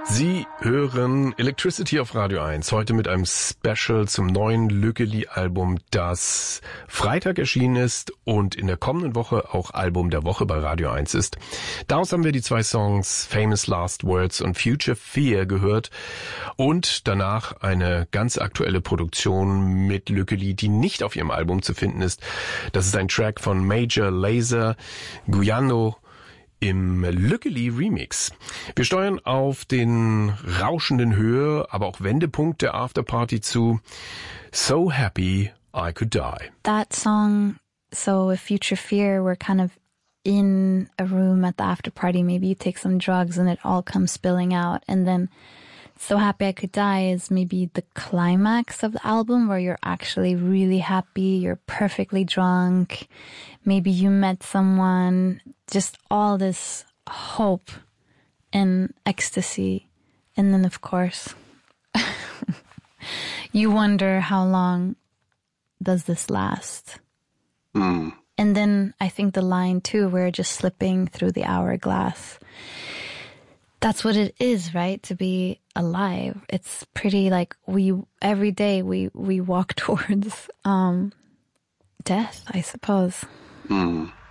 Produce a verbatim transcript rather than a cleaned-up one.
Sie hören Electricity auf Radio eins, heute mit einem Special zum neuen Lückeli-Album, das Freitag erschienen ist und in der kommenden Woche auch Album der Woche bei Radio eins ist. Daraus haben wir die zwei Songs Famous Last Words und Future Fear gehört und danach eine ganz aktuelle Produktion mit Lückeli, die nicht auf ihrem Album zu finden ist. Das ist ein Track von Major Lazer, Guyano, im Lückeli Remix. Wir steuern auf den rauschenden Höhe, aber auch Wendepunkt der Afterparty zu. So Happy I Could Die. That song, so with Future Fear, we're kind of in a room at the afterparty. Maybe you take some drugs and it all comes spilling out. And then So Happy I Could Die is maybe the climax of the album where you're actually really happy, you're perfectly drunk, maybe you met someone, just all this hope and ecstasy. And then of course, you wonder how long does this last? Mm. And then I think the line too, we're just slipping through the hourglass. That's what it is, right? To be alive. It's pretty like we, every day we, we walk towards, um, death, I suppose. Mm.